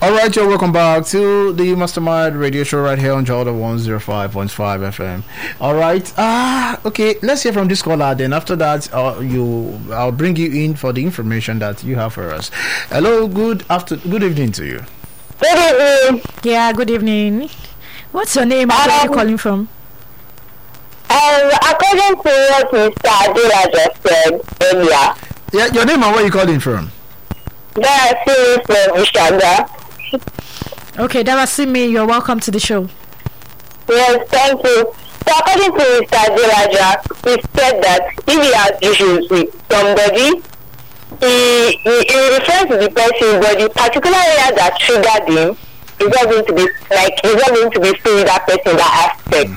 All right, you're welcome back to the Mastermind Radio Show right here on Jordan 105.5 FM. All right, okay, let's hear from this caller. Then after that, I'll bring you in for the information that you have for us. Hello, good evening to you. Good evening. Yeah, good evening. What's your name? Where are you calling from? According to what Mr. Adela just said earlier. Yeah, your name and where you calling from? Darasimi from Ishanga. Okay, Darasimi, you're welcome to the show. Yes, thank you. So according to Mr. Adela, he said that if he has issues with somebody, he refers to the person, but the particular area that triggered him is not going to be free with that person that aspect.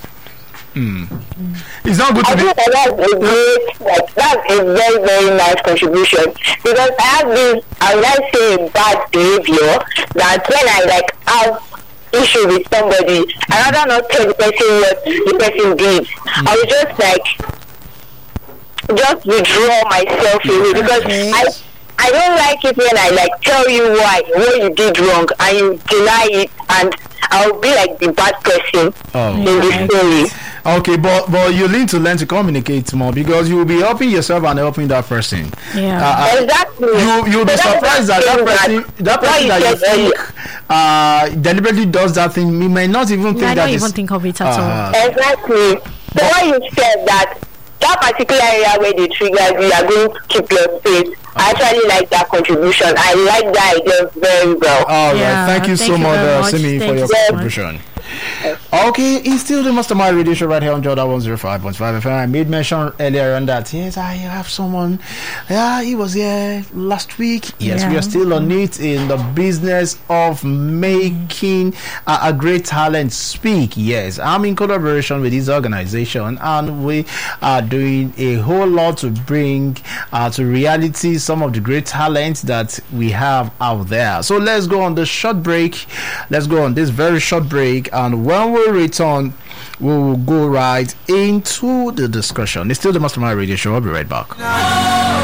It's not good to be. I think that's a very, very nice contribution, because I have this, I would say, bad behavior that when I have issue with somebody, I rather not tell the person what the person did. I will just withdraw myself away, because I don't like it when I tell you what you did wrong and you deny it, and I'll be like the bad person in the story. Okay, but you need to learn to communicate more, because you will be helping yourself and helping that person. Yeah, exactly. You'll be surprised that person that you think deliberately does that thing. You may not even think I don't even think of it at all. Exactly. So when you said that particular area where they trigger you are going to keep your space, I actually like that contribution. I like that idea very well. All right, thank you so much, Simi, for your contribution. Okay, it's still the Mastermind Radio Show right here on Jordan 105.5 FM. I made mention earlier on that yes, I have someone. Yeah, he was here last week. Yes, we are still on it in the business of making a great talent speak. Yes, I'm in collaboration with this organization, and we are doing a whole lot to bring to reality some of the great talents that we have out there. So let's go on this short break. Let's go on this very short break. And when we return, we will go right into the discussion. It's still the Mastermind Radio Show. I'll be right back.